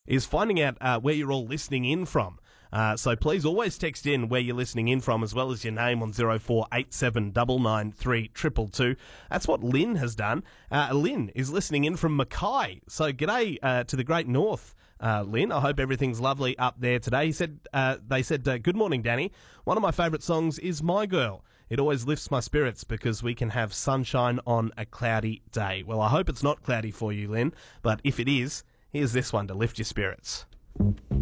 is finding out where you're all listening in from. So please always text in where you're listening in from, as well as your name on 0487 993 222. That's what Lynn has done. Lynn is listening in from Mackay. So g'day to the great north, Lynn. I hope everything's lovely up there today. They said, good morning, Danny. One of my favourite songs is My Girl. It always lifts my spirits because we can have sunshine on a cloudy day. Well, I hope it's not cloudy for you, Lynn, but if it is, here's this one to lift your spirits.